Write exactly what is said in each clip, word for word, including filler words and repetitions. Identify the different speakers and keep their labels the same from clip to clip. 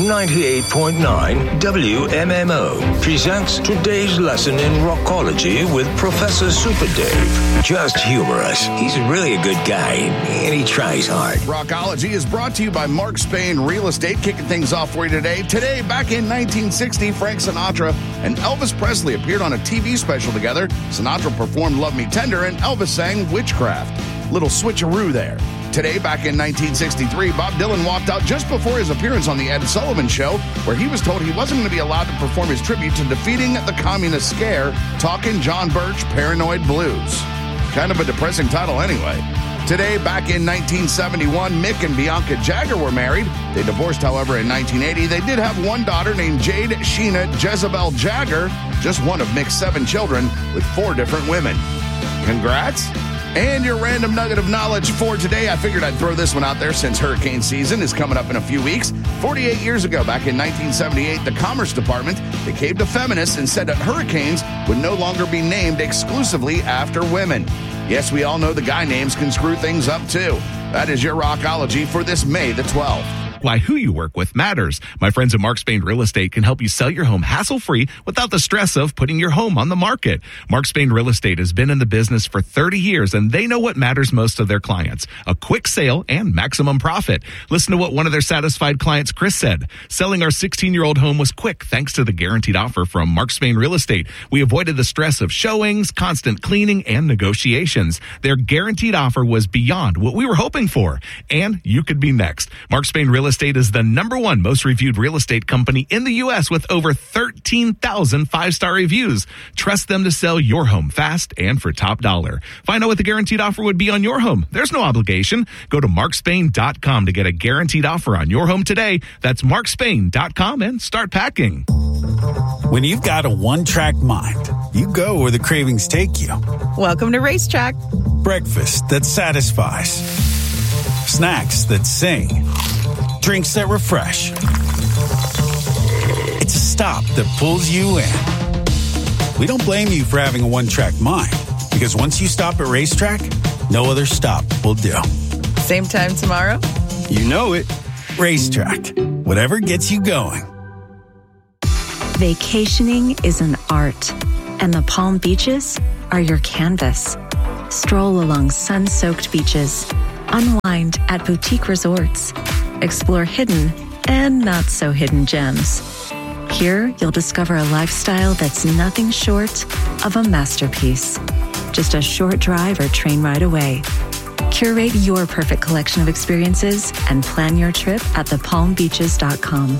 Speaker 1: ninety-eight point nine W M M O presents today's lesson in rockology with Professor Super Dave. Just humorous. He's really a good guy, and he tries hard.
Speaker 2: Rockology is brought to you by Mark Spain Real Estate, kicking things off for you today. Today, back in nineteen sixty, Frank Sinatra and Elvis Presley appeared on a T V special together. Sinatra performed Love Me Tender, and Elvis sang Witchcraft. Little switcheroo there. Today, back in nineteen sixty-three, Bob Dylan walked out just before his appearance on The Ed Sullivan Show, where he was told he wasn't going to be allowed to perform his tribute to defeating the communist scare, Talkin' John Birch, Paranoid Blues. Kind of a depressing title anyway. Today, back in nineteen seventy-one, Mick and Bianca Jagger were married. They divorced, however, in nineteen eighty. They did have one daughter named Jade Sheena Jezebel Jagger, just one of Mick's seven children with four different women. Congrats! And your random nugget of knowledge for today. I figured I'd throw this one out there since hurricane season is coming up in a few weeks. forty-eight years ago, back in nineteen seventy-eight, the Commerce Department, they caved to feminists and said that hurricanes would no longer be named exclusively after women. Yes, we all know the guy names can screw things up too. That is your Rockology for this May the twelfth.
Speaker 3: Why who you work with matters. My friends at Mark Spain Real Estate can help you sell your home hassle-free without the stress of putting your home on the market. Mark Spain Real Estate has been in the business for thirty years, and they know what matters most to their clients: a quick sale and maximum profit. Listen to what one of their satisfied clients, Chris, said. Selling our sixteen-year-old home was quick thanks to the guaranteed offer from Mark Spain Real Estate. We avoided the stress of showings, constant cleaning, and negotiations. Their guaranteed offer was beyond what we were hoping for, and you could be next. Mark Spain Real Estate is the number one most reviewed real estate company in the U S with over thirteen thousand five-star reviews. Trust them to sell your home fast and for top dollar. Find out what the guaranteed offer would be on your home. There's no obligation. Go to mark spain dot com to get a guaranteed offer on your home today. That's mark spain dot com and start packing.
Speaker 4: When you've got a one-track mind, you go where the cravings take you.
Speaker 5: Welcome to Racetrack.
Speaker 4: Breakfast that satisfies. Snacks that sing. Drinks that refresh. It's a stop that pulls you in. We don't blame you for having a one-track mind, because once you stop at Racetrack, no other stop will do.
Speaker 5: Same time tomorrow?
Speaker 4: You know it. Racetrack. Whatever gets you going.
Speaker 6: Vacationing is an art, and the Palm Beaches are your canvas. Stroll along sun-soaked beaches. Unwind at boutique resorts. Explore hidden and not so hidden gems. Here, you'll discover a lifestyle that's nothing short of a masterpiece. Just a short drive or train ride away. Curate your perfect collection of experiences and plan your trip at the palm beaches dot com.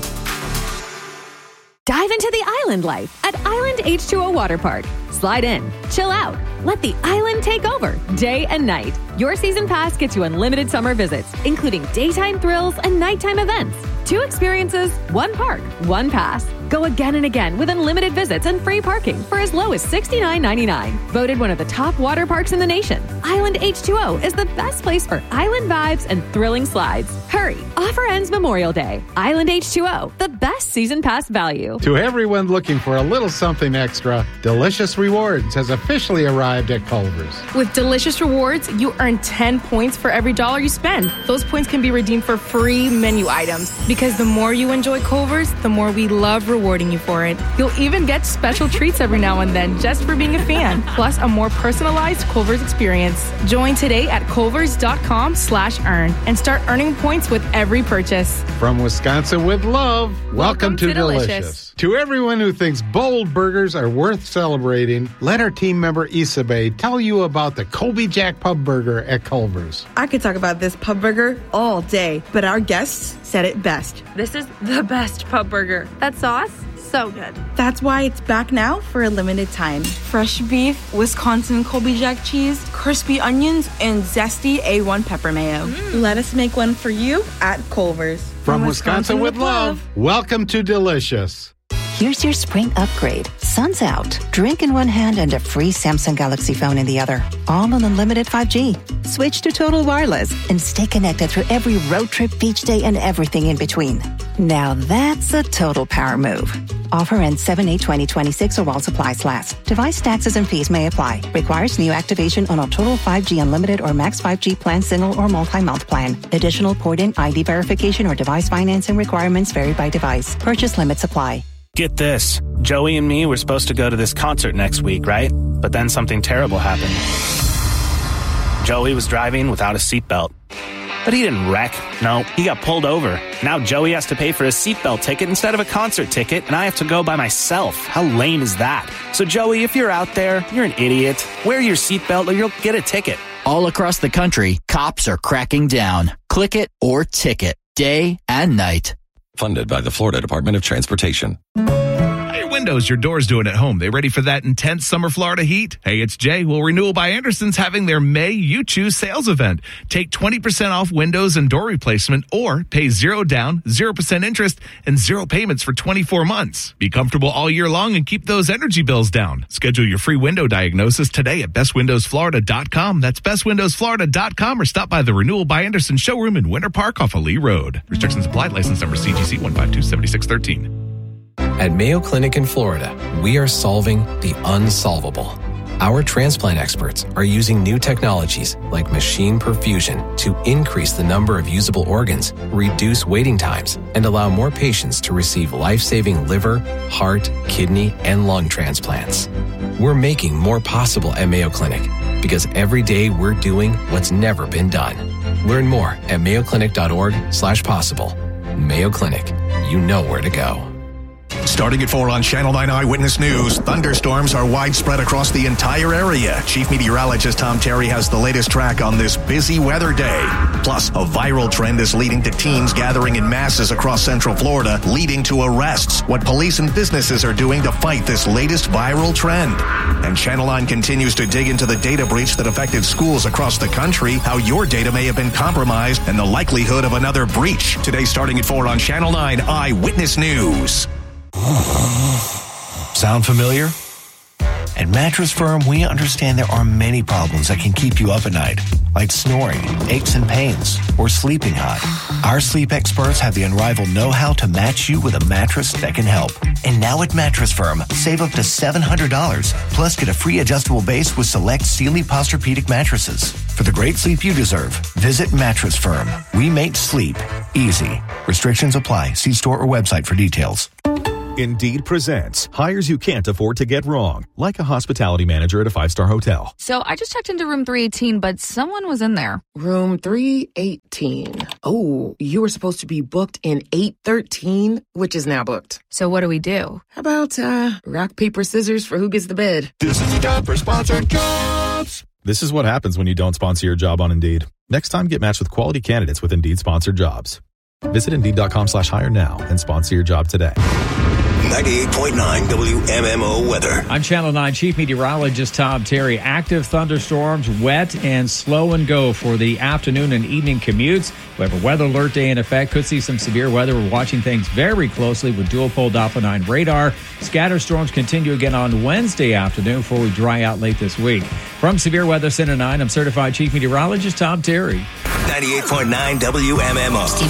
Speaker 7: Dive into the island life at Island H two O Water Park. Slide in, chill out, let the island take over day and night. Your season pass gets you unlimited summer visits, including daytime thrills and nighttime events. Two experiences, one park, one pass. Go again and again with unlimited visits and free parking for as low as sixty-nine ninety-nine. Voted one of the top water parks in the nation, Island H two O is the best place for island vibes and thrilling slides. Hurry, offer ends Memorial Day. Island H two O, the best season pass value.
Speaker 8: To everyone looking for a little something extra, Delicious Rewards has officially arrived at Culver's.
Speaker 9: With Delicious Rewards, you earn ten points for every dollar you spend. Those points can be redeemed for free menu items, because the more you enjoy Culver's, the more we love rewarding you for it. You'll even get special treats every now and then just for being a fan, plus a more personalized Culver's experience. Join today at culvers dot com slash earn and start earning points with every purchase.
Speaker 8: From Wisconsin with love, welcome,
Speaker 9: Welcome
Speaker 8: to,
Speaker 9: to
Speaker 8: Delicious.
Speaker 9: Delicious.
Speaker 8: To everyone who thinks bold burgers are worth celebrating, let our team member Isabel tell you about the Colby Jack Pub Burger at Culver's.
Speaker 10: I could talk about this pub burger all day, but our guests said it best.
Speaker 11: This is the best pub burger. That sauce, so good.
Speaker 10: That's why it's back now for a limited time.
Speaker 9: Fresh beef, Wisconsin Colby Jack cheese, crispy onions, and zesty A one pepper mayo.
Speaker 10: Mm. Let us make one for you at Culver's.
Speaker 8: From, From Wisconsin, Wisconsin with love, love, welcome to Delicious.
Speaker 12: Here's your spring upgrade. Sun's out. Drink in one hand and a free Samsung Galaxy phone in the other. All on unlimited five G. Switch to Total Wireless and stay connected through every road trip, beach day, and everything in between. Now that's a total power move. Offer ends seven eight twenty twenty-six or while supplies last. Device taxes and fees may apply. Requires new activation on a Total five G Unlimited or Max five G plan, single or multi-month plan. Additional port-in I D verification or device financing requirements vary by device. Purchase limits apply.
Speaker 13: Get this. Joey and me were supposed to go to this concert next week, right? But then something terrible happened. Joey was driving without a seatbelt. But he didn't wreck. No, he got pulled over. Now Joey has to pay for a seatbelt ticket instead of a concert ticket, and I have to go by myself. How lame is that? So Joey, if you're out there, you're an idiot. Wear your seatbelt or you'll get a ticket.
Speaker 14: All across the country, cops are cracking down. Click it or ticket, day and night.
Speaker 15: Funded by the Florida Department of Transportation.
Speaker 3: Windows your doors doing at home? They ready for that intense summer Florida heat? Hey, it's Jay. Well, Renewal by Anderson's having their May You Choose sales event. Take twenty percent off windows and door replacement or pay zero down, zero percent interest, and zero payments for twenty-four months. Be comfortable all year long and keep those energy bills down. Schedule your free window diagnosis today at best windows florida dot com. That's best windows florida dot com or stop by the Renewal by Anderson showroom in Winter Park off of Lee Road. Restrictions apply. License number C G C one five two seven six one three.
Speaker 16: At Mayo Clinic in Florida, we are solving the unsolvable. Our transplant experts are using new technologies like machine perfusion to increase the number of usable organs, reduce waiting times, and allow more patients to receive life-saving liver, heart, kidney, and lung transplants. We're making more possible at Mayo Clinic because every day we're doing what's never been done. Learn more at mayo clinic dot org slash possible. Mayo Clinic, you know where to go.
Speaker 17: Starting at four on Channel nine Eyewitness News, thunderstorms are widespread across the entire area. Chief Meteorologist Tom Terry has the latest track on this busy weather day. Plus, a viral trend is leading to teens gathering in masses across Central Florida, leading to arrests. What police and businesses are doing to fight this latest viral trend. And Channel nine continues to dig into the data breach that affected schools across the country, how your data may have been compromised, and the likelihood of another breach. Today, starting at four on Channel nine Eyewitness News.
Speaker 18: Sound familiar? At Mattress Firm, we understand there are many problems that can keep you up at night, like snoring, aches and pains, or sleeping hot. Our sleep experts have the unrivaled know-how to match you with a mattress that can help. And now at Mattress Firm, save up to seven hundred dollars, plus get a free adjustable base with select Sealy Posturepedic mattresses. For the great sleep you deserve, visit Mattress Firm. We make sleep easy. Restrictions apply. See store or website for details.
Speaker 19: Indeed presents hires you can't afford to get wrong, like a hospitality manager at a five-star hotel.
Speaker 20: So I just checked into room three eighteen, but someone was in there.
Speaker 21: Room three eighteen. Oh, you were supposed to be booked in eight thirteen, which is now booked.
Speaker 20: So what do we do?
Speaker 21: How about uh, rock, paper, scissors for who gets the bed?
Speaker 19: This is the time for sponsored jobs. This is what happens when you don't sponsor your job on Indeed. Next time, get matched with quality candidates with Indeed sponsored jobs. Visit Indeed.com slash hire now and sponsor your job today.
Speaker 1: ninety-eight point nine W M M O weather.
Speaker 22: I'm Channel nine Chief Meteorologist Tom Terry. Active thunderstorms, wet and slow and go for the afternoon and evening commutes. We have a weather alert day in effect. Could see some severe weather. We're watching things very closely with dual pole Doppler nine radar. Scatter storms continue again on Wednesday afternoon before we dry out late this week. From Severe Weather Center nine, I'm Certified Chief Meteorologist Tom Terry.
Speaker 1: ninety-eight point nine W M M O.